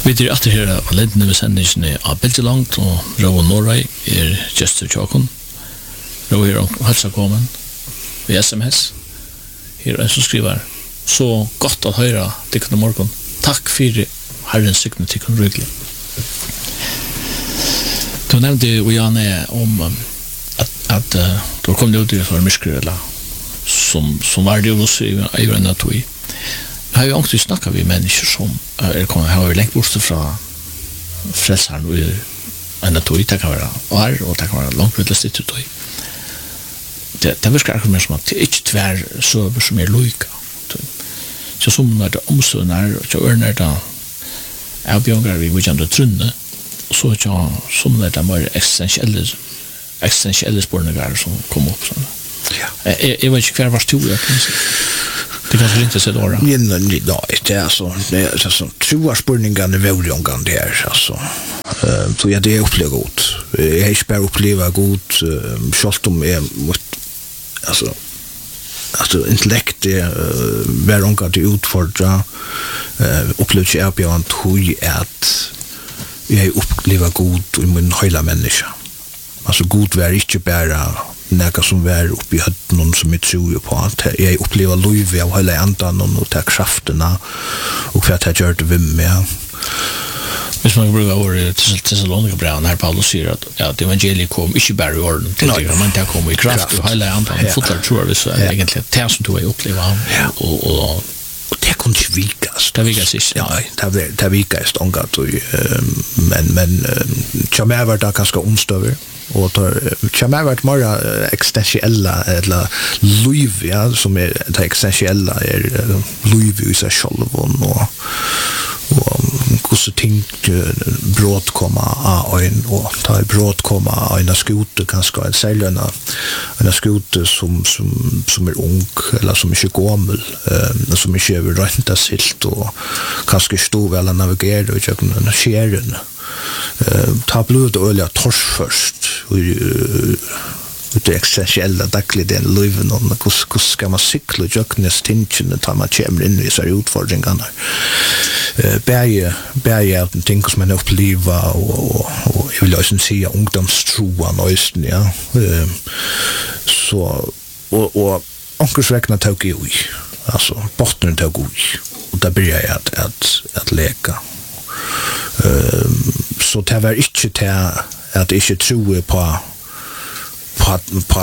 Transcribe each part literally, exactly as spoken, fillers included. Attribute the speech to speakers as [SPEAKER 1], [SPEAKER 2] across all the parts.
[SPEAKER 1] Vi er alltid her av ledende ved sendingene av Belgelangt og Rå Norrøy er Gjester Tjåkon. Rå er helsakommen ved S M S. Her er en som skriver så godt å høre tikkene morgen. Takk for Herrens sykne tikkene ryglig. Du nevnte jo Janne om at, at uh, du kom ut i for myskere som, som var det også i en tog. Jeg har jo alltid snakket med mennesker som er kommet, har jo lengt bort fra frelseren og en tog, det kan være år, og det kan være langt ut til tog. Det, det virker akkurat mer som at det er ikke tver søver som er loika. Så som når det omstående er, og så ørner det avbjørnger vi vidjande trunne, og så som når det er mer eksistensielle, eksistensielle spørninger som kommer opp sånn. Ja. Jeg, jeg vet ikke hver var stor, jeg kan si. Det kanske inte så då.
[SPEAKER 2] Nej, nej, det är så det är så två spänningar det väl gången där alltså. Eh så jag det upplever gott. Jag har spär uppleva gott schalt om är alltså alltså intellekt det var onka det utfordra eh upplever jag på att hur att jag upplever gott i min hela människa. Alltså gott var inte bara näka som var uppe i hötten som jag tror på att jag upplever liv av hela andan och ta krafterna och för att jag gör det vid mig.
[SPEAKER 1] Hvis man brukar året till Thessalonika brev när Paulus säger att ja, evangeliet kom inte bara i orden till det, men det kom i kraft och hela andan fotlar tror jag så egentligen det som du har upplevt och och
[SPEAKER 2] och det kunde inte vikas.
[SPEAKER 1] Det vikas inte.
[SPEAKER 2] Ja, det det vikas ångat och men men jag mer var det ganska omstöver och tar jag mer var mer existentiella eller liv ja som är det existentiella är liv i sig själv och och hur så tänkt brott komma av en och ta i brott komma av en skote kanske en säljarna en skote som som som är ung eller som är gammal eh som är över ränta silt och kanske stå väl att navigera och jag kan skärna eh ta blod och olja tors först och det existentiella dagliga den liven och hur hur ska man cykla jöknes tinchen att man kommer in i så utfordringarna eh bäge bäge att ting som man uppleva och och jag vill också säga ungdomstroan östen ja eh så och och onkelsäkna tog ju alltså botten tog ju och där började jag att att att leka eh så det var inte det att inte tro på på på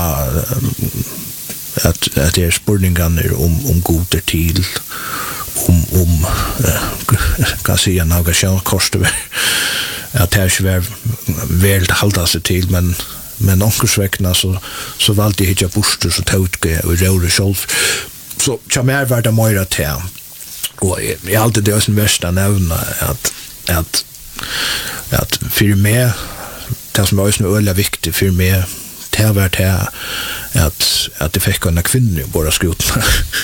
[SPEAKER 2] att att det är spurningar om om goda till om om kan säga några själv kostar att det är svär väl hålla sig till men men onkelsäkna så så valde jag inte bort så tåtge och röra själv så jag mer var det mer att här och jag alltid det är en värsta nämna att att att för mig det som är också väldigt viktigt för mig det har varit här att att det fick en kvinna bara skjuta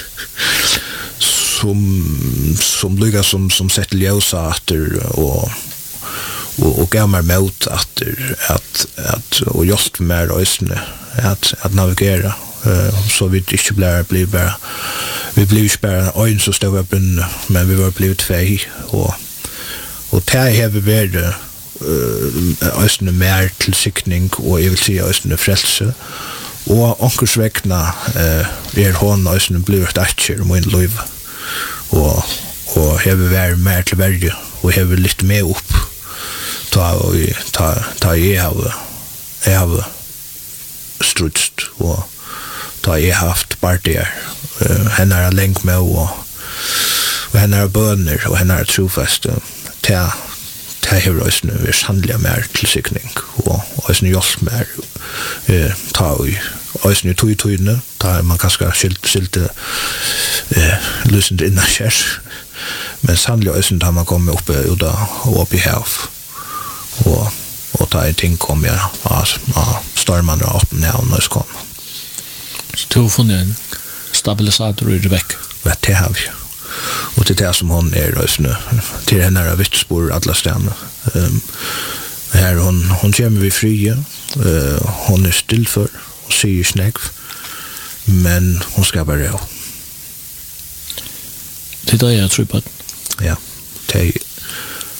[SPEAKER 2] som som lycka som som sätter ljusa efter och och och gammal mot att att att och just mer ösne att att navigera uh, så vi inte blir blir bara vi blir bara en så stor öppen men vi var blivit två och och det har vi varit uh, ösne mer till cykling och jag vill säga ösne frälse och onkelsäkna eh är hon ösne blivit aktier om en liv och och har vi varit mer till värde och har vi lite mer upp ta och ta ta jag har jag har strutst och ta jag haft partier uh, henne har länk med och och henne har böner och henne har trofast ta ta heroes nu är handla mer till cykling och och nu just mer eh ta och och nu tog tog nu ta man kanske skilt skilt eh lösen in där chef men handla är sen där man kommer upp och då upp i hav och och ta ett ting kommer ja alltså stormar då upp när och så kom
[SPEAKER 1] så från en stabilisator i veck
[SPEAKER 2] vad det har vi och det är som hon är just nu till henne är vitspår alla stämmer ehm här hon hon kommer vi fria eh hon är still för och säger snäck men hon ska bara ja
[SPEAKER 1] det där jag tror på
[SPEAKER 2] ja det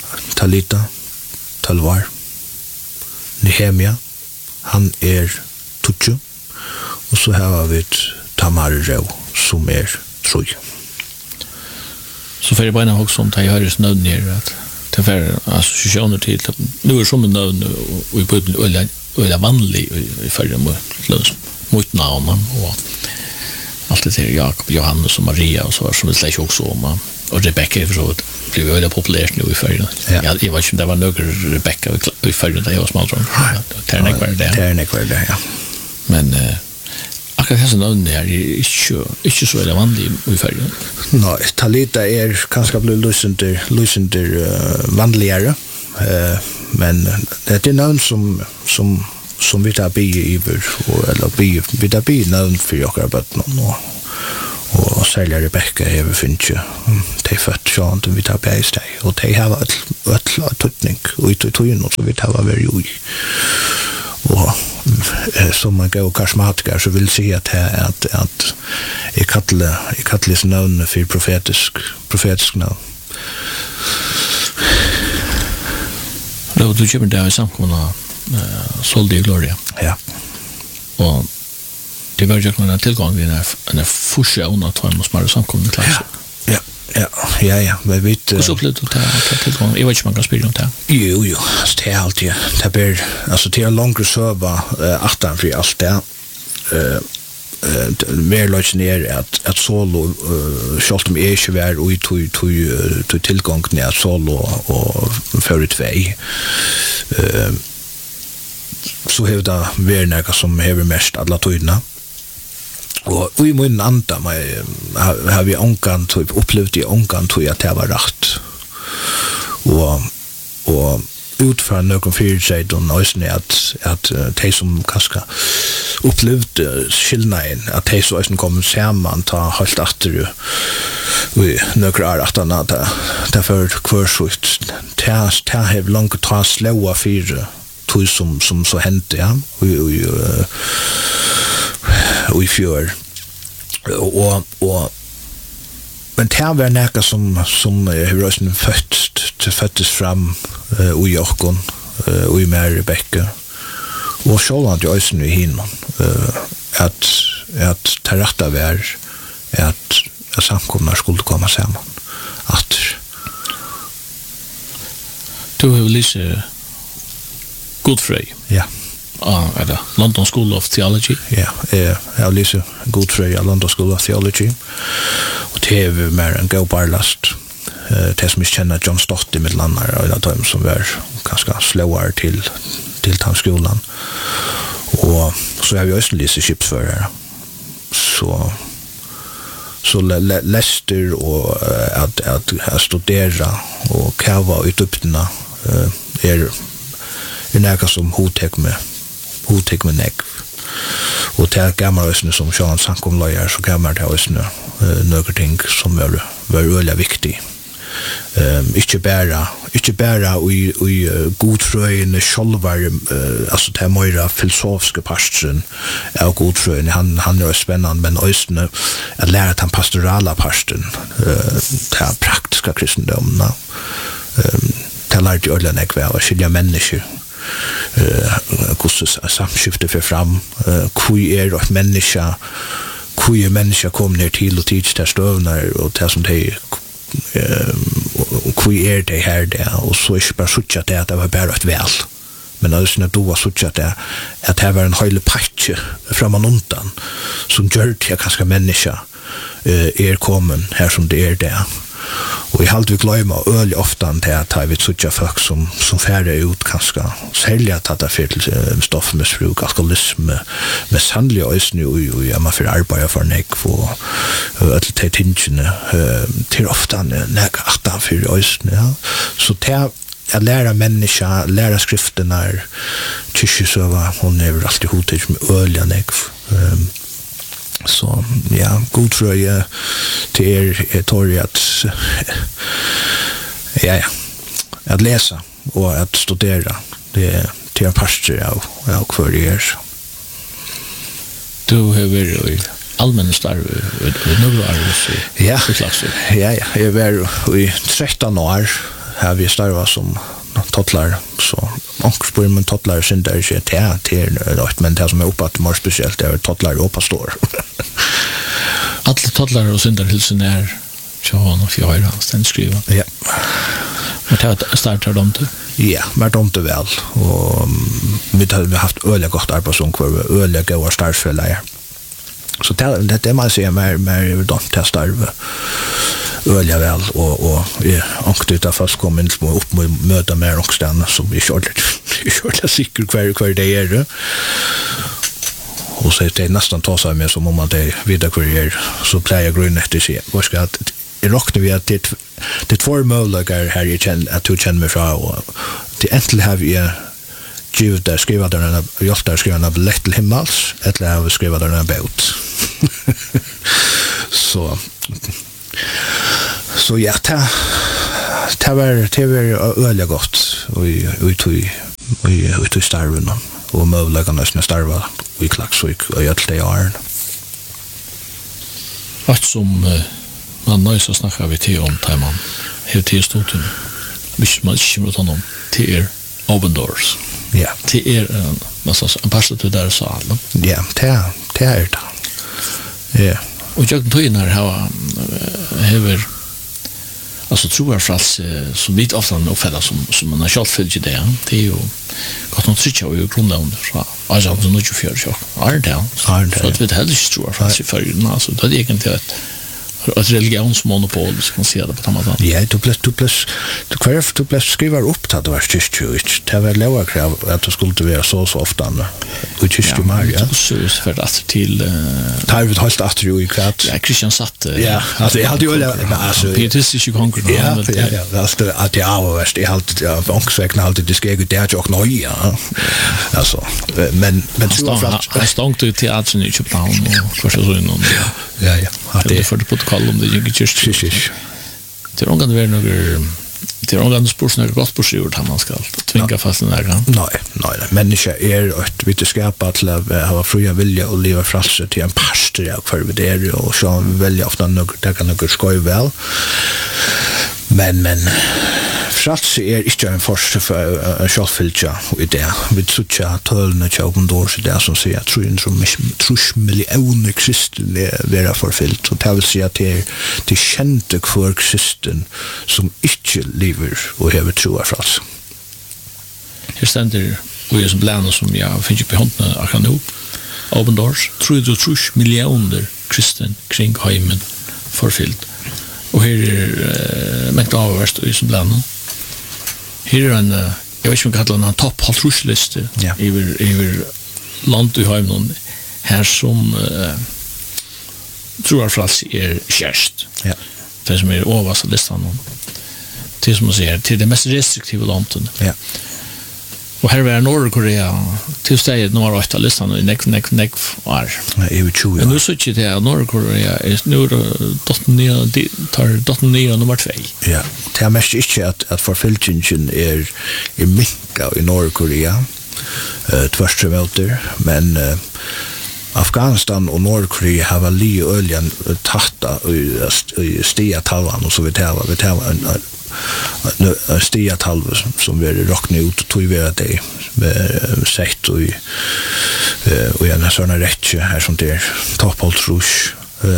[SPEAKER 2] Talita, tolv år. Nehemia, han er tutju. Og så har vi Tamar Rau, som er troi.
[SPEAKER 1] Så får jeg bare også om det høres nødden her, at det er assosiasjoner til, nu er som en nødden, og vi burde øyla vanlig i fyrre mot navnet, og alt det til Jakob, Johannes og Maria, og så var det som vi slik også om, og Rebecca, for så vidt, blev øyla populært nu i fyrre. Jeg vet ikke om det var nøkker Rebecca i fyrre, da jeg var smaltrån. Det er ikke bare det.
[SPEAKER 2] Det er ikke bare det, ja.
[SPEAKER 1] Men akkurat hese navnet er ikke, ikke så veldig vanlig i fyrre.
[SPEAKER 2] Nei, Talita er kanskje blevet lysender, lysender uh, vanligere, uh, men det er navn som, som, som vi tar bygge i vår, eller bygge, vi tar bygge navn for jokkere bøttene, og, og særlig Rebecca har vi finnet jo, de er født sånn, vi tar bygge i steg, og de har vært et tøtning, og i tøyene, så vi tar vært jo i. Og eh, som en god karismatiker så vil si at jeg, at, at jeg kaller jeg kaller sin navn for profetisk profetisk navn.
[SPEAKER 1] Då du kommer där i samkomna uh, Soldi Gloria.
[SPEAKER 2] Ja.
[SPEAKER 1] Och det var ju en tillgång i en en fusion att ha en smart samkomna klass.
[SPEAKER 2] Ja. Ja, ja, ja, men vi vet...
[SPEAKER 1] Hur så blev det här tillgång? Jag vet inte man kan spela om det.
[SPEAKER 2] Jo, jo, det är alltid, det blir, alltså det är långt söva attan för allt det. Mer löjts ner att, att solo, självt om jag inte var och tog, tog, tog tillgång ner att solo och förut väg. Så har det varit något som har mest alla tøyna. Og i min anda har vi ångan typ upplevt i ångan tog att det var rätt. Och och utför någon fyrsigt och nöjsning att att de som kanske upplevt skillnaden att de så som kommer samman ta halt efter vi några år att annat där för kvarsut test ta have långt ta slåa fyra tog som som så hände ja och och i fjör och och men det var näka som som hur fötts till fötts fram och Jokon och i Mary Rebecca och Charlotte Joyce nu hin att att ta rätta vär att samkomna skulle komma samman att
[SPEAKER 1] du har lyssnat Godfrey.
[SPEAKER 2] Ja.
[SPEAKER 1] Ah, er det London School of Theology?
[SPEAKER 2] Ja, jeg har lyst Godfrey av London School of Theology. Og det er vi mer en god barlast. Det som vi kjenner John Stott i mitt land er en av dem som var ganske slåere til, til tannskolen. Og så har vi også lyst skipsførere. Så så lester og at, at, at studere og kava ut uppdina er er nækka som hotek med hotek med nekv. Og det er gammal øsne som Sjåan Sankomløyer, så gammal det er øsne uh, nøkker ting som var, var øyla viktig. Um, ikke bare ikke bare i, i uh, godfrøyene sjolvar uh, altså det er mer filosofiske parsten av godfrøyene han, han er spennende men øsne at lære at han pastorala parsten uh, det er praktiske kristendomene um, det er lært i øyla nekve av å skilja mennesker eh hvordan samskiftet for fram hvor er et menneske hvor er menneske kom ned til og tid til støvner og det som de hvor er det her det og så ikke bare sutt at det at det var bare et vel men også når du var sutt at det at det var en høylig patje framan undan som gjør til kanskje menneske er kommet her som det er det. Og jeg halte vi gløyma øyelig ofte til at jeg vet suttja folk som, som færre ut kanskje særlig at det er fyrir stoffmisbruk, alkoholisme, men sannlig øysene og ja, man fyrir arbeid for nek og øyelig til tingene til ofte nek at han fyrir øysene ja. Så til at lære menneska, lære skriftene kyrkjesøva, hun er alltid hodet med øyelig nek så ja, god tror jeg til er, er tårig at ja, ja at lese og at studere det er til en pastor av, av hver jeg er
[SPEAKER 1] Du har vært i allmenne starve i noen år i klasser?
[SPEAKER 2] Ja, ja, ja, jeg har vært i tretton år har vi starva som tottlar, så onkelspår men tottlar synder ikke til til rett, men det som er oppe at mer spesielt er tottlar oppe står.
[SPEAKER 1] Alle tottlar og synder hilsen er tjohan og fjøyre, den skriver.
[SPEAKER 2] Ja.
[SPEAKER 1] Men det er starter de til?
[SPEAKER 2] Ja, men de til vel, og um, vi har haft øyelig godt arbeidsomkvar, øyelig gode startfeller. Så det, det, det man sier mer, mer dom til starve øyelig vel, og, og jeg ångte ut av først kom inn og opp med møte med ångstene, som vi kjørte, vi kjørte sikkert hver, hver det er. Og så er det nesten ta seg med som om at det videre hver det er, så pleier jeg grunnen etter seg. Hva skal jeg jeg råkner vi at det er två muligheter her jeg kjenner, at du kjenner meg fra, og til enten har vi givet der, skrivet der, og gjort der skrivet der billett til himmels, eller har vi skrivet der en båt. så så ja, det det var det var øyelig godt, og vi tog starven, og mulighetene som er starvet, og i Klaksvik, og i alt det årene.
[SPEAKER 1] Alt som man nøys å snakke vi til om tar man her til stoten hvis man ikke må ta noen til er open doors
[SPEAKER 2] ja
[SPEAKER 1] til er en, en passet til der sa alle
[SPEAKER 2] ja, det er det ja
[SPEAKER 1] og jeg tog inn her hever altså troer frals som vi ofte oppfeller som, som man har kjalt fyllt i det det er jo godt noen trykker vi jo grunnleggen fra altså det er noe fjør Arendal så at vi heller ikke troer frals i førgen altså det er egentlig et ett religionsmonopol så kan se det på samma sätt.
[SPEAKER 2] Ja, du plus du plus du kvar du plus skriver upp att det var kyrkjøt. Det var lower krav att det skulle vara så så ofta. Och kyrkjø Maria.
[SPEAKER 1] Så är för att till
[SPEAKER 2] tar vi halt att ju i kvart.
[SPEAKER 1] Ja, Christian satt.
[SPEAKER 2] Ja, alltså jag hade ju alltså
[SPEAKER 1] pietistische konkurrens.
[SPEAKER 2] Ja, ja, das der att jag var värst. Jag halt ja banksvägna halt det skeg det jag nog ja. Alltså men men så för att
[SPEAKER 1] jag stod till teatern i Köpenhamn och för så någon.
[SPEAKER 2] Ja, ja.
[SPEAKER 1] Har det för det protokoll om det gick i kyrkjø.
[SPEAKER 2] Precis.
[SPEAKER 1] Det är ångan det är några det är ångan spurs några gott på sjur han man ska tvinga fast den där grann.
[SPEAKER 2] Nej, nej, människa är ett vetenskap till att ha fria vilja och leva frälse till en pastor jag för det är och så välja ofta några där kan några skoj väl. Men men frälse är inte en första för en självfyllja i det. Vi tror att tölna open doors det som säger att tror som trus miljoner kristen vara förfyllt och det vill säga till till kända för kristen som inte lever och har tro frälse.
[SPEAKER 1] Här ständer och är som bland som jag finns på handen akkurat nu. Open doors tror du trus miljoner kristen kring heimen förfyllt. Och här är mäkt avvärst och är som bland Her er en, jeg vet ikke om jeg kallar en topp halvtrusliste over, over land i heimen her som uh, tror frals er kjærst.
[SPEAKER 2] Ja.
[SPEAKER 1] Det som er overvast av listan. Til som man sier, til det mest restriktive landet.
[SPEAKER 2] Ja.
[SPEAKER 1] Og her var Nord-Korea til stedet nå var åtta listan i nekv, nekv, nekv år.
[SPEAKER 2] Ja, jeg vet jo.
[SPEAKER 1] Men nu så ikke det at Nord-Korea er nu tar dotten nye nummer tvei.
[SPEAKER 2] Ja, det er mest ikke at, at forfylltingen er, er minka i Nord-Korea, uh, tverstrømøter, men uh, Afghanistan og Nord-Korea har li øljan tatta i stiatalvan og så vi tala, vi tala en, en stiatalv som vi råkne ut og tog vi det med sett og og en sånne rettje her som det er toppholdsrus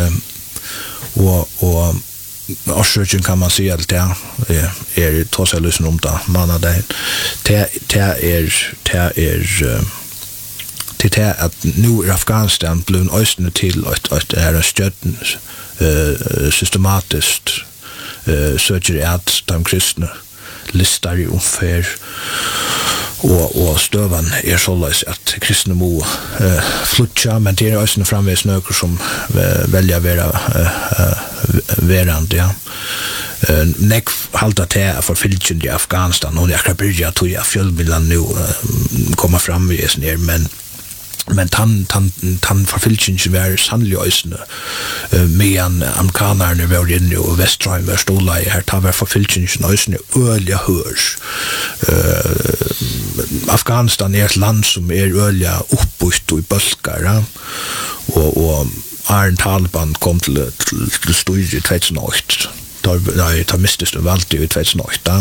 [SPEAKER 2] og og Årsøkjen kan man si alt det er tåseløsen om det manna det det er det er til det at nu er Afghanistan blevet østene til at det er støtten uh, systematisk uh, søker at de kristne lister i omfær og, og støven er såleis at kristne må uh, flutja, men det er østene framveis nøkker som uh, velger være uh, uh, verand, ja. Uh, nek halda til for fylkjen i Afghanistan, og jeg kan byrja tog jeg fjellbillan nu uh, kommer framveis ned, men men tan tan tan forfylkingen var sannelig øysene uh, medan amerikanerne var inne og Vestrein var stola i her ta var forfylkingen øysene øyelig hørs uh, Afghanistan er et land som er øyelig oppbyggt i bølgar ja? og, og Arne Taliban kom til, til, til styr i tjuetusen og åtte tar nej tar mistes du valt ut vet snart då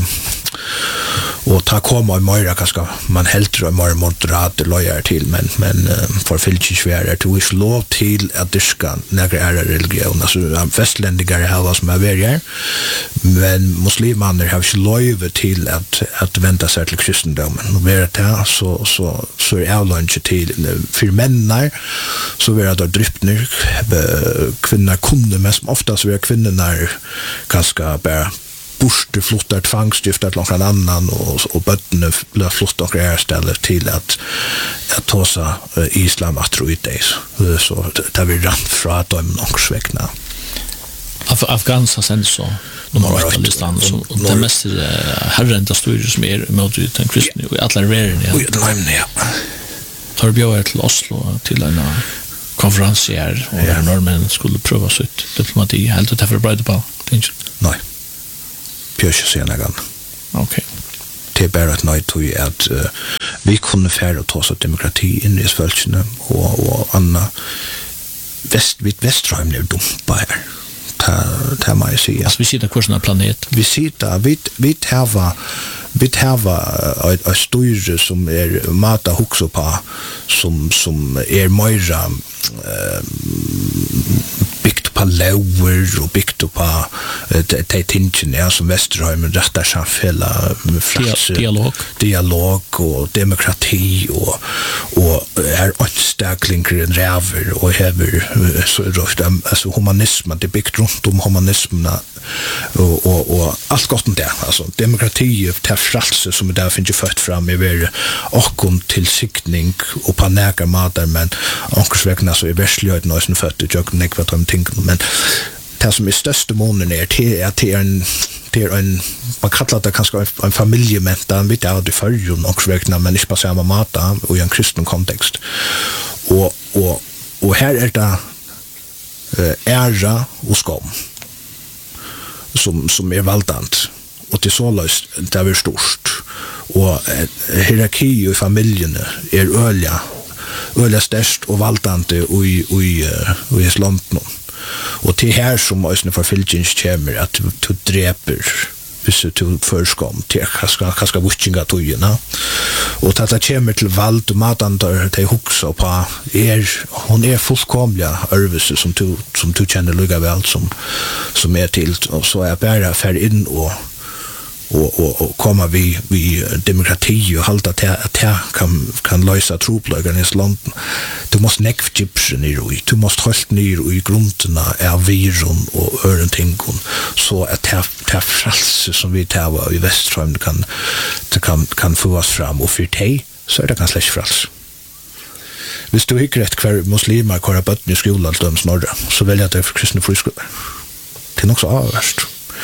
[SPEAKER 2] och ta komma i morgon kanske man helt och mer moderat lojar till men men för fylkis svär att vi slår till att det ska några är religion alltså västländiga har som är värre men muslimer har ju lov till att att vända sig till kristendomen och vara där så så så är lunch till för männer så vara där drypner kvinnor kunde mest oftast vara kvinnorna ganska bara borste flottar tvangsgiftat långt en annan och och bötterna blev flott och är stället till att att ta sig uh, islam att tro det uh, så där vi ran från att de nog sväckna
[SPEAKER 1] Af Afghanistan sen så nummer åtta listan så det mest herren där står ju som är mot den kristna och alla världen ja.
[SPEAKER 2] Och det ja.
[SPEAKER 1] Tar bjöd till Oslo till en konferens här och ja. Norrmän skulle pröva sitt diplomati helt att för bröd på tänker
[SPEAKER 2] nej Pjörs sen igen.
[SPEAKER 1] Okej.
[SPEAKER 2] Det är bara att nej tog att uh, vi kunde färra och ta oss demokrati in i svältene och, och Anna väst, vid Västrheim blev dumpa här. Det man ju säga.
[SPEAKER 1] Alltså vi sitter kursen av planet.
[SPEAKER 2] Vi sitter, vi, vi har vi har ett styre som är mata huxa på som, som är mera uh, byggt på lower och byggt på de tingen ja, som Västerheim rättar samfälla
[SPEAKER 1] dialog
[SPEAKER 2] dialog och demokrati och och är anstaklingar en räver och häver så råst alltså humanism det byggt runt om humanismen och och och allt gott med det alltså demokrati till frälse som där finns ju fött fram i ver och kom till siktning och på näka matar men ankrsvägna så är värsligt nästan fött och jag nek vad de tänker men det som är största månen är till att det är en det är en man kallar det kanske en familjemätta en bit av det förrjun ankrsvägna men inte på samma mata och i en kristen kontext och och och här är det ära och skam som som är valdant och till så löst det är stort och hierarki i familjen är öliga öliga störst och valdant och i i och i slanten och till här som måste för filchins chamber att du dreper hvis du förskam till kaska kaska witchinga tojna och att det kommer till vald och matandar till huxa på är hon är fullkomliga örvelse som du som du känner lugga väl som som är till och så är bara för in och och och och komma vi vi demokrati och hålla att att kan kan lösa troblagen i landet du måste neck gypsen i ro du måste hålla ner i grunderna är viron och örentingon så att det det frälse som vi tar i Västerheim kan det kan kan få oss fram och för dig så är det ganska släck frälse. Hvis du ikke rätt kvar muslimer kvar bøtten i skolan döms norra så väljer jag det för kristna friskolar. Det är nog så avvärst.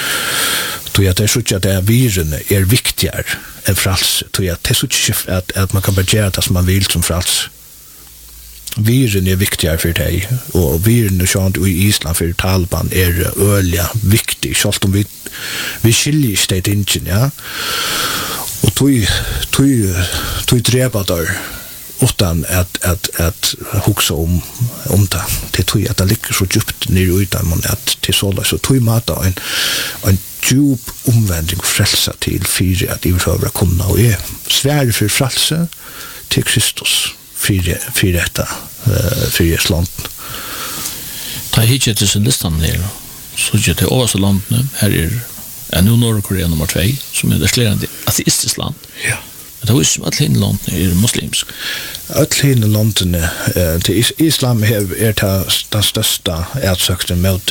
[SPEAKER 2] Då jag det så att det är viren är viktigare än frals. Då jag det så att att man kan bara göra det som man vill som frals. Viren är viktigare för dig och viren och sånt i Island för Taliban är öliga viktig så om vi vi skiljer state ingen ja. Och tog tog tog drepa där utan att att att huxa om om det det tog att det ligger så djupt ner utan man att till så så tog mata en en djup omvändning och frälsa till fyra att överhöra kunna och är svär för frälse till Kristus fyra fyra detta fyra slant.
[SPEAKER 1] Ta hit till sin listan ner så att det också land nu här är en nu Nordkorea nummer två som är det slärande ateistiskt land.
[SPEAKER 2] Ja.
[SPEAKER 1] Det är ju som att hela landet är muslimsk.
[SPEAKER 2] Att hela landet eh till islam är det största ätsökten mot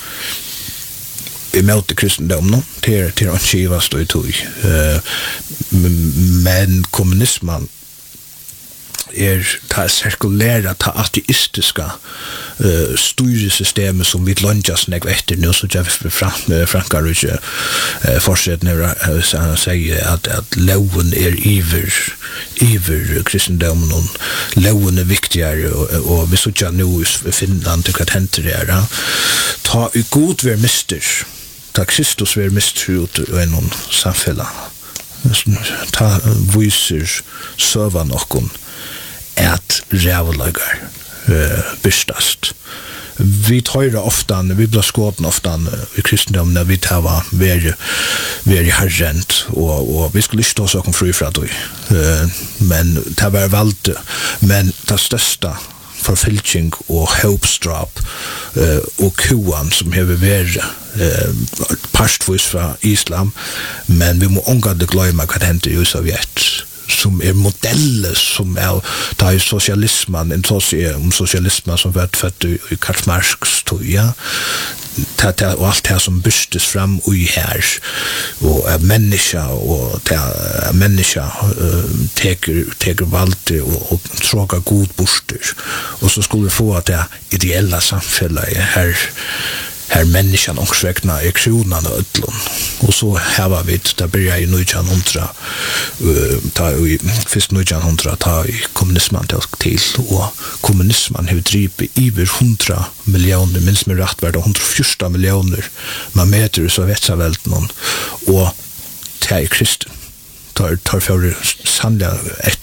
[SPEAKER 2] emot kristendomen till till att skiva stå i tog eh men kommunismen är ta cirkulära ta ateistiska eh styresystem som vi landas ner efter nu så jag fram Frankrike eh fortsätter så han säger att att loven är iver iver kristendomen och loven är viktigare och, och vi så jag nu i Finland tycker att hänt det är ta i god ver mister ta Kristus ver mister ut i någon samfälla ta voicer serva nokon at rävlagar uh, bestast vi tar ofta, vi blir skåten ofta i kristendom när vi tar var very, very harrent och, och vi skulle inte stå så kom fri fra det. Uh, men det var valgt, men det största forfylking og hopestrap uh, og kuan som hever vært uh, partvis fra Islam, men vi må omgående glemme hva det hendte i Sovjet, som er modeller som er da i sosialismen, en sosial, om sosialismen som var født i, i Karl Marx tog, ja, ta, ta, og alt det som bystes fram ui her, og er menneska, og ta, er menneska uh, teker, teker valde og, og tråka god borster, og så skulle vi få at det ideella samfellet her, her menneskan ångsvekna er kronan og ödlun. Og så heva vi, da byrja i nitton hundra, uh, ta i fyrst nitton hundra, ta i kommunisman til, og kommunisman hefur dripet iver hundra millioner, minst med rett var det hundra fjorton millioner man meter i Sovjetsavelten, og ta i kristen. Tar, tar for sannlega